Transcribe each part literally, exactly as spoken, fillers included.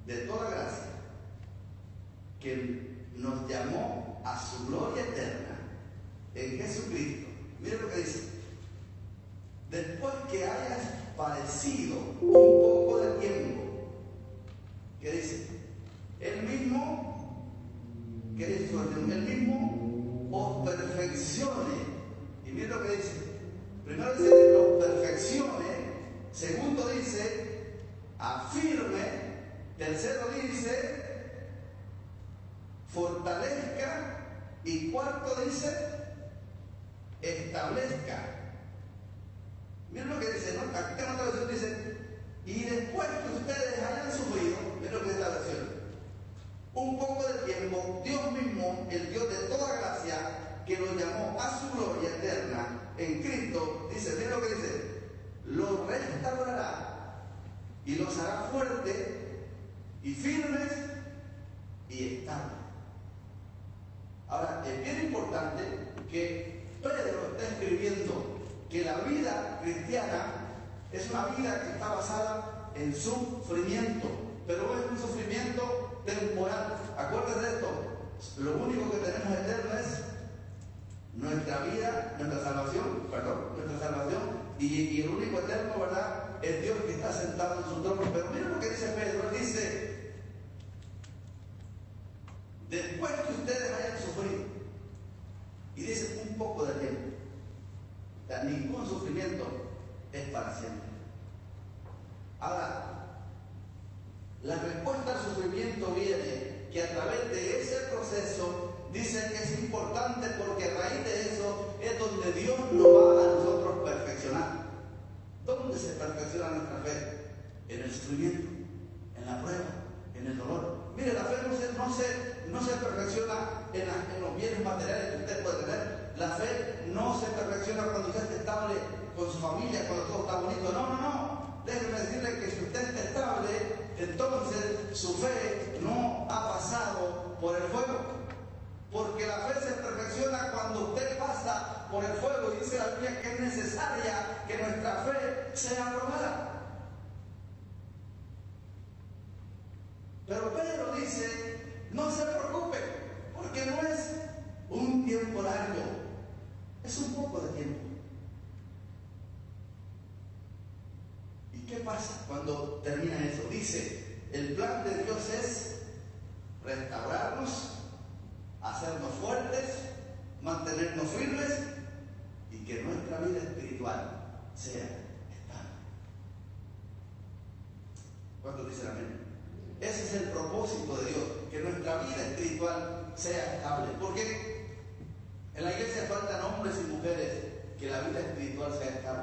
de toda gracia, que nos llamó a su gloria eterna en Jesucristo. Miren lo que dice: después que hayas padecido un poco de tiempo, ¿qué dice? Él mismo, ¿qué dice? Él mismo os perfeccione. Y miren lo que dice. Primero dice que los perfeccione. Segundo dice afirme. Tercero dice fortalezca. Y cuarto dice establezca. Miren lo que dice, ¿no? Aquí en otra versión dice: y después que ustedes hayan sufrido, miren lo que es la versión, un poco de tiempo, Dios mismo, el Dios de toda gracia, que los llamó a su gloria eterna en Cristo, dice, miren lo que dice, los restaurará y los hará fuertes y firmes y estables. Ahora, es bien importante que Pedro está escribiendo que la vida cristiana es una vida que está basada en sufrimiento, pero es un sufrimiento temporal. Acuérdense de esto: lo único que tenemos eterno es nuestra vida, nuestra salvación, perdón, nuestra salvación, y, y el único eterno, ¿verdad?, es Dios que está sentado en su trono. Pero miren lo que dice Pedro. Él dice: después que ustedes hayan sufrido, y dice un poco de tiempo, o sea, ningún sufrimiento es para siempre. Ahora, la respuesta al sufrimiento viene que a través de ese proceso, dicen que es importante, porque a raíz de eso es donde Dios nos va a nosotros perfeccionar. ¿Dónde se perfecciona nuestra fe? En el sufrimiento, en la prueba, en el dolor. Mire, la fe no se, no se, no se perfecciona en, la, en los bienes materiales que usted puede tener. La fe no se perfecciona cuando usted esté estable con su familia, cuando todo está bonito. No, no, no. Déjeme decirle que si usted está estable, entonces su fe no ha pasado por el fuego. Porque la fe se perfecciona cuando usted pasa por el fuego. Y dice la Biblia que es necesaria que nuestra fe sea probada. Pero Pedro dice: no se preocupe, porque no es un tiempo largo, es un poco de tiempo. ¿Y qué pasa cuando termina eso? Dice: el plan de Dios es restaurarnos, hacernos fuertes, mantenernos firmes y que nuestra vida espiritual sea estable. ¿Cuántos dicen amén? Ese es el propósito de Dios, que nuestra vida espiritual sea estable. Porque en la iglesia faltan hombres y mujeres que la vida espiritual sea estable.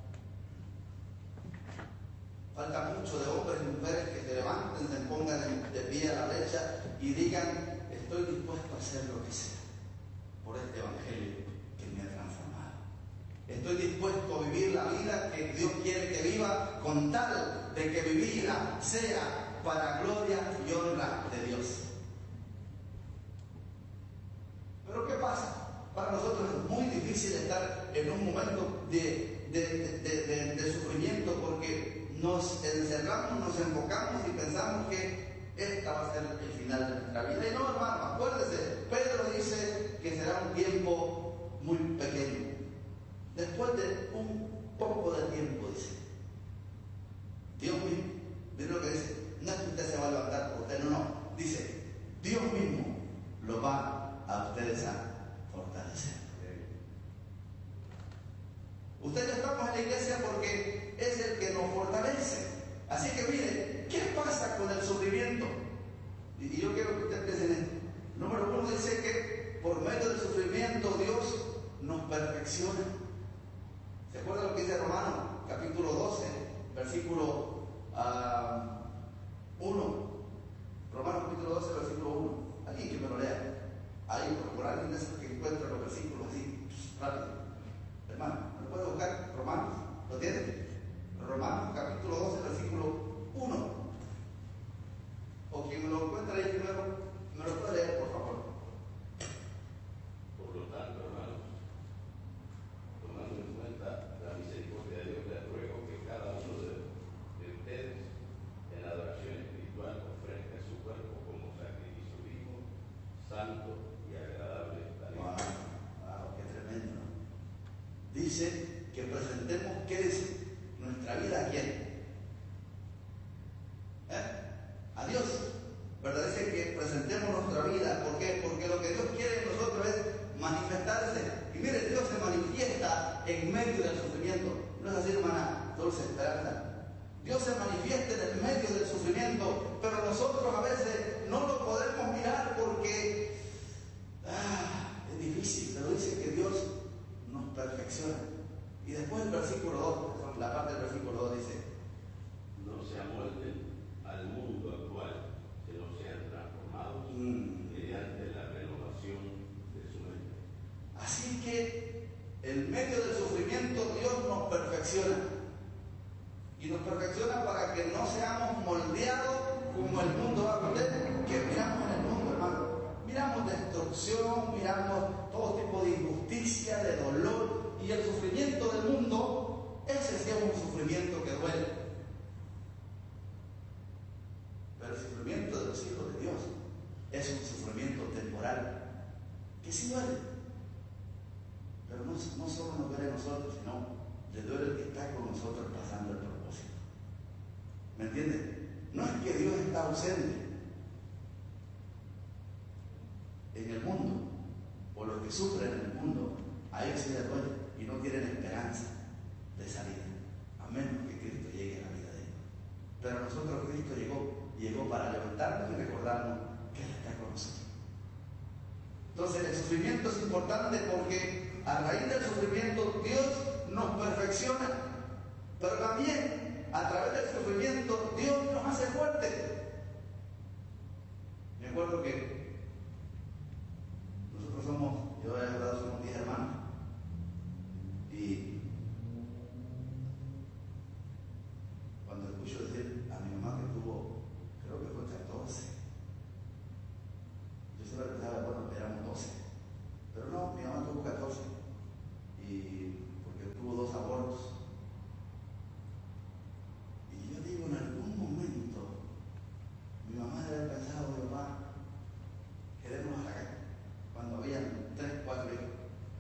Falta mucho de hombres y mujeres que se levanten, se pongan de pie a la brecha y digan: estoy dispuesto a hacer lo que sea por este evangelio que me ha transformado. Estoy dispuesto a vivir la vida que Dios quiere que viva, con tal de que mi vida sea para gloria y honra de Dios. Pero ¿qué pasa? Para nosotros es muy difícil estar en un momento de, de, de, de, de sufrimiento, porque nos encerramos, nos enfocamos y pensamos que esta va a ser el final de nuestra vida. Y no, hermano, acuérdese, Pedro dice que será un tiempo muy pequeño. Después de un poco de tiempo, dice, Dios mismo, miren lo que dice, no es que usted se va a levantar por usted, no, no, dice, Dios mismo lo va a ustedes a fortalecer. Ustedes estamos en la iglesia porque es el que nos fortalece. Así que mire, ¿qué pasa con el sufrimiento? Y, y yo quiero que ustedes piensen en esto. Número uno dice que por medio del sufrimiento Dios nos perfecciona. ¿Se acuerdan lo que dice Romanos capítulo doce, versículo uh, uno? Romanos capítulo doce, versículo uno. Alguien que me lo lea. Ahí, por alguien de esos que encuentra los versículos así, rápido. Hermano, ¿me lo puede buscar? Romanos, ¿lo tiene? Romanos capítulo doce, versículo uno. O quien me lo encuentra ahí primero, ¿me lo puede leer, por favor? Por lo tanto, hermanos, tomando en cuenta la misericordia de Dios, les ruego que cada uno de, de dice que presentemos, ¿qué dice? Nuestra vida a quién? ¿Eh? A Dios. ¿Verdad? Dice que presentemos nuestra vida. ¿Por qué? Porque lo que Dios quiere en nosotros es manifestarse. Y mire, Dios se manifiesta en medio del sufrimiento. ¿No es así, hermana Dulce Esperanza? Dios se manifiesta en el medio del sufrimiento, pero nosotros a veces no lo podemos mirar porque ah, es difícil, pero dice que Dios nos perfecciona. Y después el versículo dos, la parte del versículo dos dice: no se amolden al mundo actual, sino sean transformados mm. mediante la renovación de su mente. Así que en medio del sufrimiento Dios nos perfecciona. Y nos perfecciona para que no seamos moldeados como el mundo va a ver, que miramos en el mundo, hermano. Miramos destrucción, miramos todo tipo de injusticia, de dolor. Y el sufrimiento del mundo, ese sí es un sufrimiento que duele. Pero el sufrimiento de los hijos de Dios es un sufrimiento temporal, que sí duele. Pero no, no solo nos duele a nosotros, sino le duele el que está con nosotros pasando el propósito. ¿Me entienden? No es que Dios está ausente en el mundo, o los que sufren en el mundo, a ellos sí les duele y no tienen esperanza de salida, a menos que Cristo llegue a la vida de ellos. Pero a nosotros Cristo llegó, llegó para levantarnos y recordarnos que Él está con nosotros. Entonces el sufrimiento es importante porque a raíz del sufrimiento Dios nos perfecciona, pero también a través del sufrimiento Dios nos hace fuertes. Me acuerdo que nosotros somos, yo he hablado, somos diez hermanos, y cuando escucho decir a mi mamá que tuvo, creo que fue catorce, yo siempre pensaba, bueno, éramos doce, pero no, mi mamá tuvo catorce, y porque tuvo dos abortos. Y yo digo, en algún momento mi mamá debe haber pensado, mi mamá, quedémonos a la calle, cuando habían tres, cuatro hijos.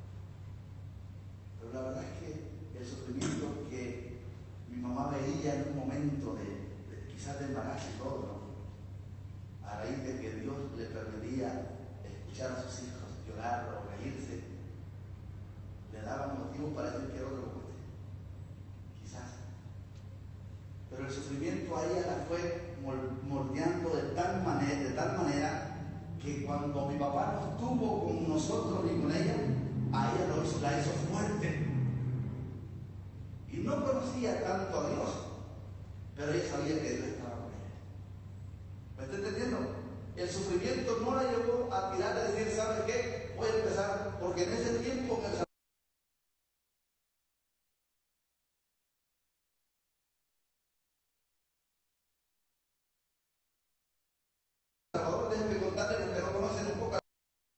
Pero la verdad es que el sufrimiento que mi mamá veía en un momento de, de quizás de embarazo y todo, ¿no? A raíz de que Dios le permitía escuchar a sus hijos llorar o reírse, le daba motivos para decir que era otro cuente. Quizás. Pero el sufrimiento a ella la fue moldeando de tal manera, de tal manera que cuando mi papá no estuvo con nosotros ni con ella, a ella lo hizo, la hizo fuerte. Y no conocía tanto a Dios, pero ella sabía que Dios estaba con ella. ¿Me está entendiendo? El sufrimiento no la llevó a tirar a decir, ¿sabes qué? Voy a empezar, porque en ese